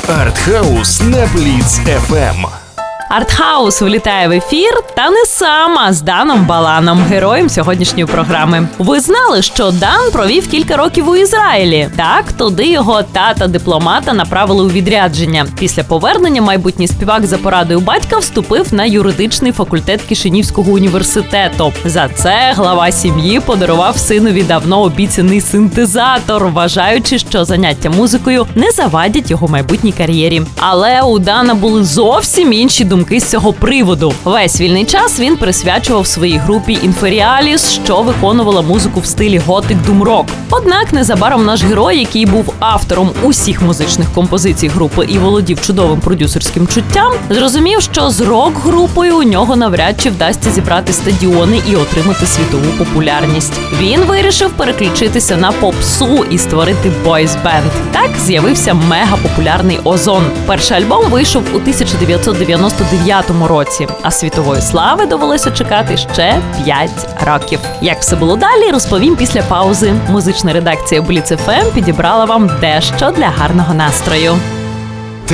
Артхаус на Бліц FM. Артхаус влітає в ефір, та не сама, з Даном Баланом, героєм сьогоднішньої програми. Ви знали, що Дан провів кілька років у Ізраїлі? Так, туди його тата-дипломата направили у відрядження. Після повернення майбутній співак за порадою батька вступив на юридичний факультет Кишинівського університету. За це глава сім'ї подарував синові давно обіцяний синтезатор, вважаючи, що заняття музикою не завадять його майбутній кар'єрі. Але у Дана були зовсім інші думки з цього приводу. Весь вільний час він присвячував своїй групі Інферіаліс, що виконувала музику в стилі готик-дум-рок. Однак незабаром наш герой, який був автором усіх музичних композицій групи і володів чудовим продюсерським чуттям, зрозумів, що з рок-групою у нього навряд чи вдасться зібрати стадіони і отримати світову популярність. Він вирішив переключитися на попсу і створити бойс-бенд. Так з'явився мега-популярний Озон. Перший альбом вийшов у 1999 році, а світової слави довелося чекати ще 5 років. Як все було далі, розповім після паузи. Музична редакція Бліц FM підібрала вам дещо для гарного настрою.